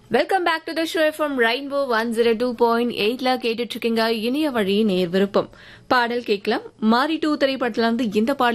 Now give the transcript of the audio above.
Welcome back to the show from rainbow 102.8ல கேட்டுட்டு இருக்கீங்க. இனிய வழி நேர் விருப்பம் பாடல் கேட்கலாம். மாரி 2 திரைப்படத்துல இருந்து இந்த பாடல்